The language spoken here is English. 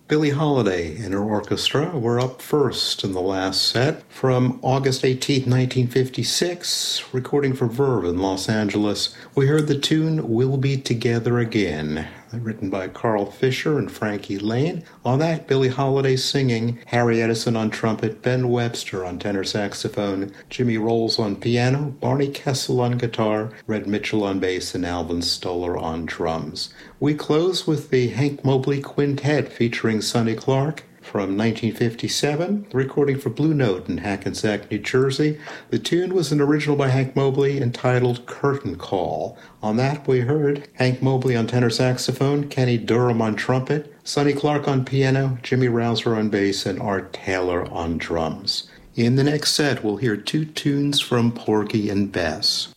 Billie Holiday and her orchestra were up first in the last set from August 18, 1956, recording for Verve in Los Angeles. We heard the tune We'll Be Together Again, written by Carl Fisher and Frankie Laine. On that, Billie Holiday singing, Harry Edison on trumpet, Ben Webster on tenor saxophone, Jimmy Rolls on piano, Barney Kessel on guitar, Red Mitchell on bass, and Alvin Stoller on drums. We close with the Hank Mobley Quintet featuring Sonny Clark from 1957, recording for Blue Note in Hackensack, New Jersey. The tune was an original by Hank Mobley entitled Curtain Call. On that, we heard Hank Mobley on tenor saxophone, Kenny Durham on trumpet, Sonny Clark on piano, Jimmy Rouser on bass, and Art Taylor on drums. In the next set, we'll hear two tunes from Porgy and Bess.